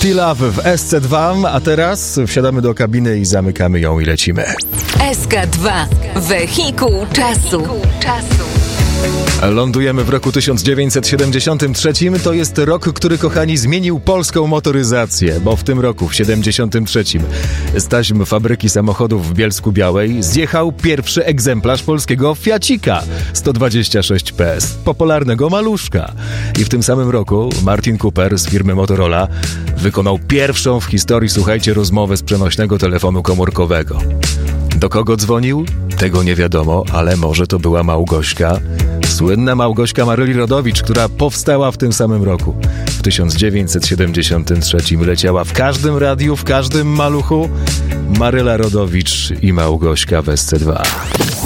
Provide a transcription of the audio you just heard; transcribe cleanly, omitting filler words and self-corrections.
Still Love w SC2, a teraz wsiadamy do kabiny i zamykamy ją i lecimy. SK2. Wehikuł czasu. Lądujemy w roku 1973. To jest rok, który, kochani, zmienił polską motoryzację, bo w tym roku, w 73, z taśm fabryki samochodów w Bielsku-Białej zjechał pierwszy egzemplarz polskiego Fiacika 126 PS, popularnego maluszka. I w tym samym roku Martin Cooper z firmy Motorola wykonał pierwszą w historii, słuchajcie, rozmowę z przenośnego telefonu komórkowego. Do kogo dzwonił? Tego nie wiadomo, ale może to była Małgośka. Słynna Małgośka Maryli Rodowicz, która powstała w tym samym roku. W 1973 leciała w każdym radiu, w każdym maluchu. Maryla Rodowicz i Małgośka w SC2.